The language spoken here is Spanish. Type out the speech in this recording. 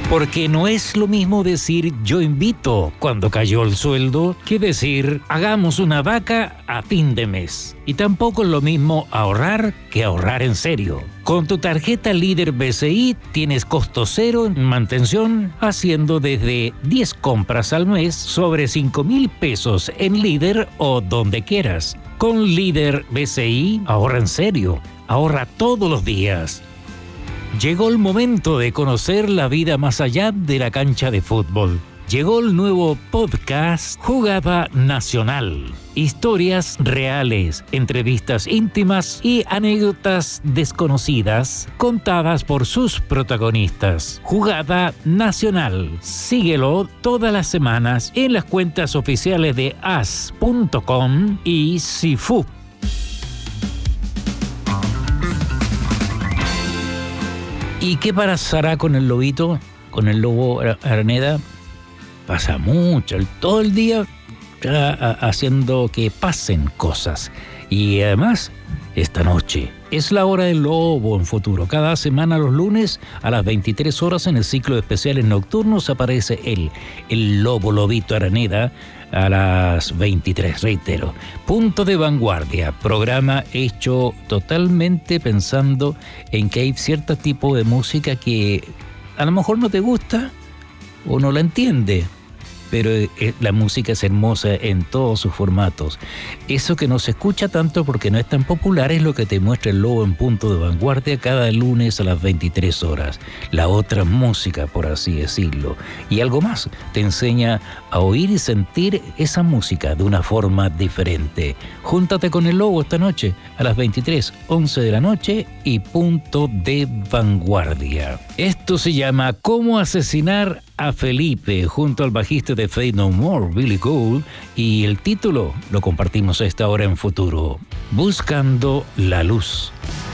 Porque no es lo mismo decir yo invito cuando cayó el sueldo que decir hagamos una vaca a fin de mes. Y tampoco es lo mismo ahorrar que ahorrar en serio. Con tu tarjeta Líder BCI tienes costo cero en mantención haciendo desde 10 compras al mes sobre 5,000 pesos en Líder o donde quieras. Con Líder BCI ahorra en serio, ahorra todos los días. Llegó el momento de conocer la vida más allá de la cancha de fútbol. Llegó el nuevo podcast Jugada Nacional. Historias reales, entrevistas íntimas y anécdotas desconocidas contadas por sus protagonistas. Jugada Nacional. Síguelo todas las semanas en las cuentas oficiales de as.com y Sifu. ¿Y qué pasará con el lobito? Con el lobo Araneda. Pasa mucho, todo el día haciendo que pasen cosas. Y además, esta noche es la hora del lobo en Futuro. Cada semana los lunes a las 23 horas en el ciclo de especiales nocturnos aparece el lobito Araneda a las 23, reitero. Punto de Vanguardia, programa hecho totalmente pensando en que hay cierto tipo de música que a lo mejor no te gusta o no la entiende, pero la música es hermosa en todos sus formatos. Eso que no se escucha tanto porque no es tan popular es lo que te muestra el lobo en Punto de Vanguardia cada lunes a las 23 horas. La otra música, por así decirlo. Y algo más, te enseña a oír y sentir esa música de una forma diferente. Júntate con el lobo esta noche a las 23:11 de la noche y Punto de Vanguardia. Esto se llama ¿Cómo asesinar a Felipe? Junto al bajista de Faith No More, Billy Gould, y el título lo compartimos a esta hora en Futuro. Buscando la luz.